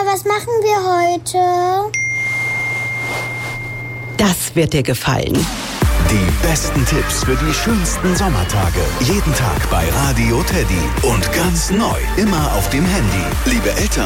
was machen wir heute? Das wird dir gefallen. Die besten Tipps für die schönsten Sommertage. Jeden Tag bei Radio Teddy. Und ganz neu, immer auf dem Handy. Liebe Eltern.